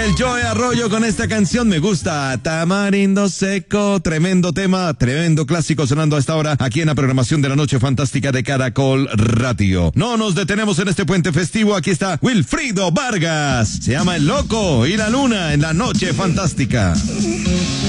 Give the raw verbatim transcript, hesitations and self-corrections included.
el Joe Arroyo con esta canción Me Gusta, Tamarindo Seco, tremendo tema, tremendo clásico sonando a esta hora aquí en la programación de la Noche Fantástica de Caracol Radio. No nos detenemos en este puente festivo, aquí está Wilfrido Vargas, se llama El Loco y la Luna en la Noche Fantástica.